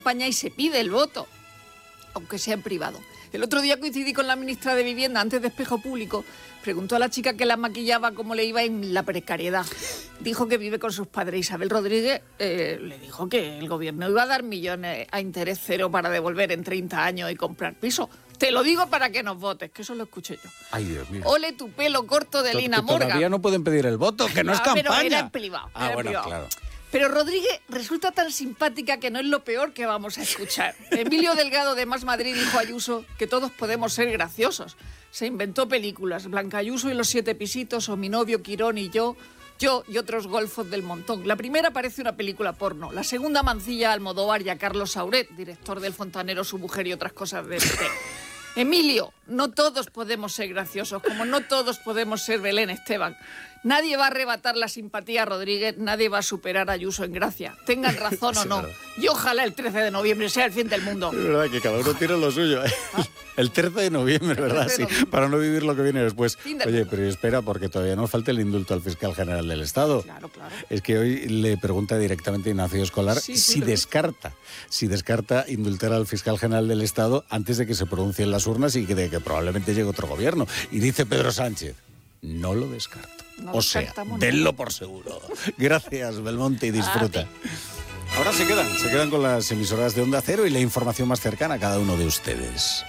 España y se pide el voto, aunque sea en privado. El otro día coincidí con la ministra de Vivienda antes de Espejo Público. Preguntó a la chica que la maquillaba cómo le iba en la precariedad. Dijo que vive con sus padres. Isabel Rodríguez le dijo que el gobierno iba a dar millones a interés cero para devolver en 30 años y comprar piso. Te lo digo para que nos votes, que eso lo escuché yo. Ay, Dios mío. Ole tu pelo corto de Lina Morgan. Todavía no pueden pedir el voto, que no es campaña. Pero era en privado. Claro. Pero Rodríguez resulta tan simpática que no es lo peor que vamos a escuchar. Emilio Delgado de Más Madrid dijo a Ayuso que todos podemos ser graciosos. Se inventó películas, Blanca Ayuso y los 7 pisitos, o Mi novio Quirón y yo y otros golfos del montón. La primera parece una película porno, la segunda mancilla a Almodóvar y a Carlos Sauret, director del Fontanero, Su mujer y otras cosas de este. Emilio, no todos podemos ser graciosos, como no todos podemos ser Belén Esteban. Nadie va a arrebatar la simpatía a Rodríguez, nadie va a superar a Ayuso en gracia. Tengan razón o no. Y ojalá el 13 de noviembre sea el fin del mundo. Es verdad que cada uno tiene lo suyo, ¿eh? El 13 de noviembre, ¿verdad? Sí, para no vivir lo que viene después. Oye, pero espera, porque todavía nos falta el indulto al fiscal general del Estado. Claro. Es que hoy le pregunta directamente a Ignacio Escolar si descarta indultar al fiscal general del Estado antes de que se pronuncien las urnas y de que probablemente llegue otro gobierno. Y dice Pedro Sánchez, no lo descarto. No, o sea, denlo por seguro. Gracias, Belmonte, y disfruta. Ahora se quedan con las emisoras de Onda Cero y la información más cercana a cada uno de ustedes.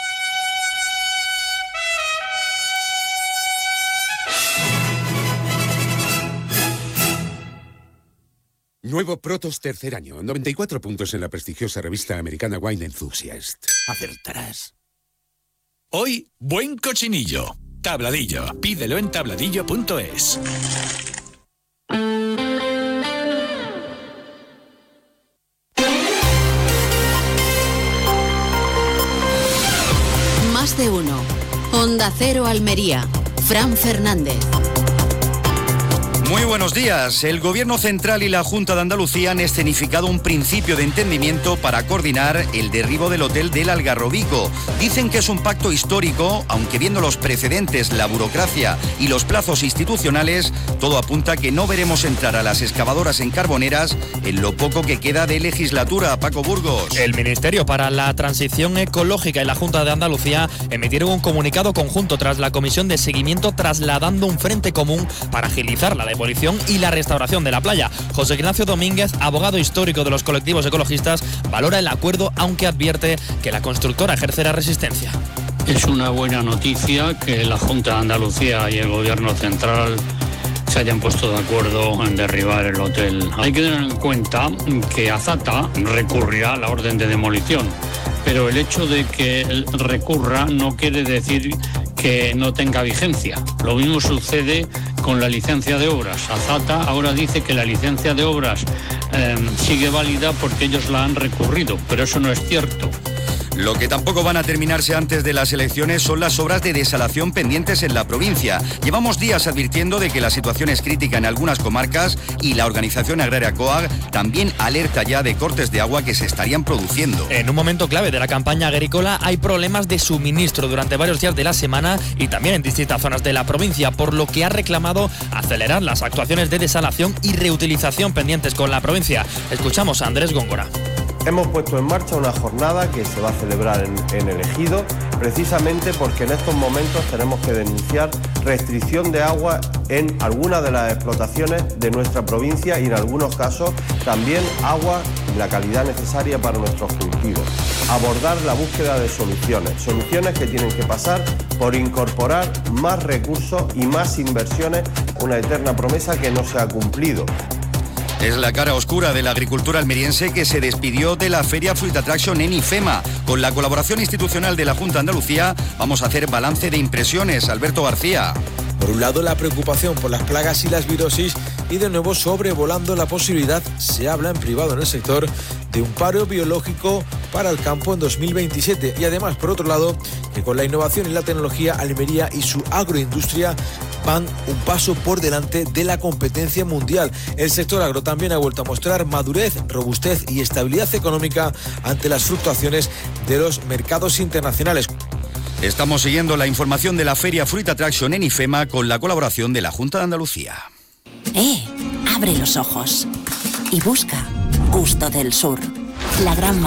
Nuevo Protos tercer año, 94 puntos en la prestigiosa revista americana Wine Enthusiast. Acertarás. Hoy, buen cochinillo. Tabladillo. Pídelo en tabladillo.es. Más de uno. Onda Cero Almería. Fran Fernández. Muy buenos días. El Gobierno Central y la Junta de Andalucía han escenificado un principio de entendimiento para coordinar el derribo del hotel del Algarrobico. Dicen que es un pacto histórico, aunque viendo los precedentes, la burocracia y los plazos institucionales, todo apunta a que no veremos entrar a las excavadoras en Carboneras en lo poco que queda de legislatura. Paco Burgos. El Ministerio para la Transición Ecológica y la Junta de Andalucía emitieron un comunicado conjunto tras la comisión de seguimiento, trasladando un frente común para agilizar la demolición y la restauración de la playa. José Ignacio Domínguez, abogado histórico de los colectivos ecologistas, valora el acuerdo, aunque advierte que la constructora ejercerá resistencia. Es una buena noticia que la Junta de Andalucía y el Gobierno Central se hayan puesto de acuerdo en derribar el hotel. Hay que tener en cuenta que Azata recurrirá a la orden de demolición, pero el hecho de que él recurra no quiere decir que no tenga vigencia. Lo mismo sucede con la licencia de obras. Azata ahora dice que la licencia de obras sigue válida porque ellos la han recurrido, pero eso no es cierto. Lo que tampoco van a terminarse antes de las elecciones son las obras de desalación pendientes en la provincia. Llevamos días advirtiendo de que la situación es crítica en algunas comarcas y la organización agraria COAG también alerta ya de cortes de agua que se estarían produciendo. En un momento clave de la campaña agrícola hay problemas de suministro durante varios días de la semana y también en distintas zonas de la provincia, por lo que ha reclamado acelerar las actuaciones de desalación y reutilización pendientes con la provincia. Escuchamos a Andrés Góngora. Hemos puesto en marcha una jornada que se va a celebrar en el Ejido, precisamente porque en estos momentos tenemos que denunciar restricción de agua en algunas de las explotaciones de nuestra provincia y en algunos casos también agua y la calidad necesaria para nuestros cultivos. Abordar la búsqueda de soluciones que tienen que pasar por incorporar más recursos y más inversiones, una eterna promesa que no se ha cumplido. Es la cara oscura de la agricultura almeriense que se despidió de la Feria Fruit Attraction en IFEMA. Con la colaboración institucional de la Junta de Andalucía vamos a hacer balance de impresiones. Alberto García. Por un lado, la preocupación por las plagas y las virosis y de nuevo sobrevolando la posibilidad, se habla en privado en el sector, de un paro biológico para el campo en 2027. Y además, por otro lado, que con la innovación y la tecnología, Almería y su agroindustria van un paso por delante de la competencia mundial. El sector agro también ha vuelto a mostrar madurez, robustez y estabilidad económica ante las fluctuaciones de los mercados internacionales. Estamos siguiendo la información de la Feria Fruit Attraction en IFEMA con la colaboración de la Junta de Andalucía. Abre los ojos y busca Gusto del Sur. La gran